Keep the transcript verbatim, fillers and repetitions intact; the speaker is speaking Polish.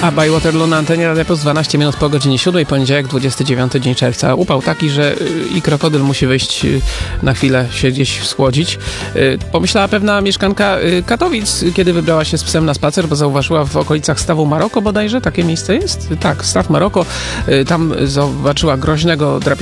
A by Waterloo na antenie Radia Plus dwanaście minut po godzinie siódmej, poniedziałek, dwudziesty dziewiąty dzień czerwca. Upał taki, że i krokodyl musi wyjść na chwilę, się gdzieś schłodzić. Pomyślała pewna mieszkanka Katowic, kiedy wybrała się z psem na spacer, bo zauważyła w okolicach stawu Maroko bodajże, takie miejsce jest? Tak, staw Maroko. Tam zobaczyła groźnego,